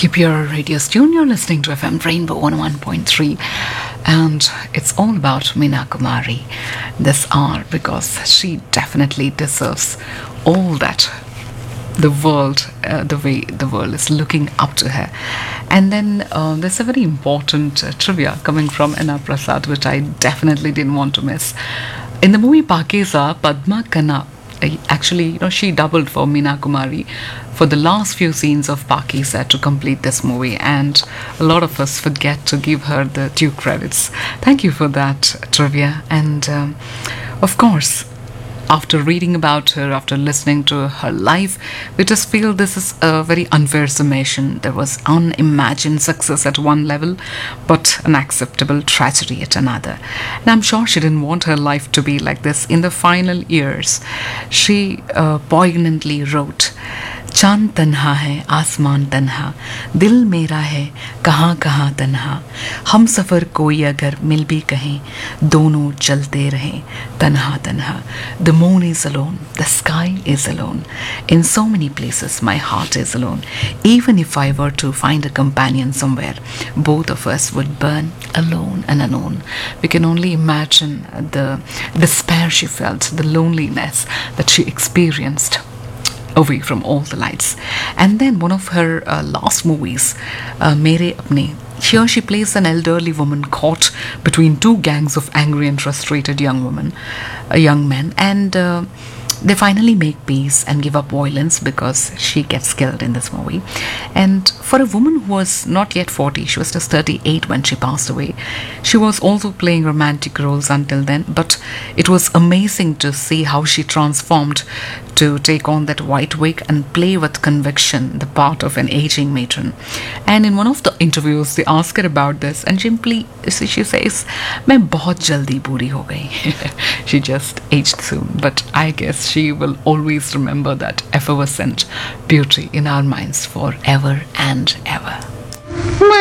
Keep your radios tuned. You're listening to FM Rainbow 101.3, and it's all about Meena Kumari this hour because she definitely deserves all that the world, the way the world is looking up to her. And then there's a very important trivia coming from Anna Prasad, which I definitely didn't want to miss. In the movie Pakeza, Padma Khanna, actually, she doubled for Meena Kumari for the last few scenes of Pakeza to complete this movie, and a lot of us forget to give her the due credits. Thank you for that trivia. And of course, after reading about her, after listening to her life, we just feel this is a very unfair summation. There was unimagined success at one level, but an acceptable tragedy at another. And I'm sure she didn't want her life to be like this. In the final years, she poignantly wrote, चांद तन्हा है आसमान तन्हा दिल मेरा है कहाँ कहाँ तन्हा हम सफ़र कोई अगर मिल भी कहें दोनों चलते रहें तन्हा तन्हा The moon is alone, the sky is alone. In so many places my heart is alone. Even if I were to find a companion somewhere, both of us would burn alone and alone. We can only imagine the despair she felt, the loneliness that she experienced away from all the lights. And then one of her last movies, Mere Apne, here she plays an elderly woman caught between two gangs of angry and frustrated young men, and they finally make peace and give up violence because she gets killed in this movie. And for a woman who was not yet 40, she was just 38 when she passed away. She was also playing romantic roles until then, but it was amazing to see how she transformed to take on that white wig and play with conviction the part of an aging matron. And in one of the interviews, they ask her about this, and simply she says, "मैं बहुत जल्दी बूढ़ी हो गई." She just aged soon, but I guess she will always remember that effervescent beauty in our minds forever and ever.